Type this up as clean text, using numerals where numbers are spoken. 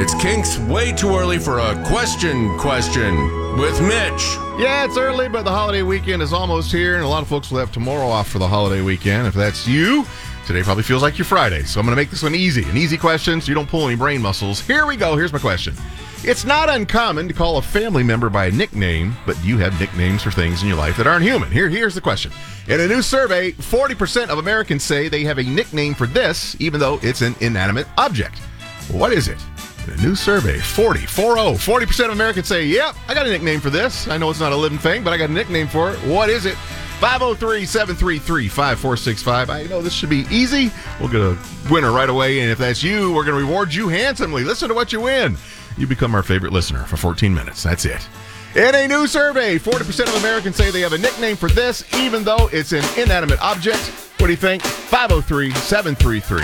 It's Kinks way too early for a question with Mitch. Yeah, it's early, but the holiday weekend is almost here, and a lot of folks will have tomorrow off for the holiday weekend. If that's you, today probably feels like your Friday, so I'm going to make this one easy. An easy question so you don't pull any brain muscles. Here we go. Here's my question. It's not uncommon to call a family member by a nickname, but you have nicknames for things in your life that aren't human. Here's the question. In a new survey, 40% of Americans say they have a nickname for this, even though it's an inanimate object. What is it? In a new survey, 40% of Americans say, yep, I got a nickname for this. I know it's not a living thing, but I got a nickname for it. What is it? 503-733-5465. I know this should be easy. We'll get a winner right away, and if that's you, we're going to reward you handsomely. Listen to what you win. You become our favorite listener for 14 minutes. That's it. In a new survey, 40% of Americans say they have a nickname for this, even though it's an inanimate object. What do you think? 503-733-5465.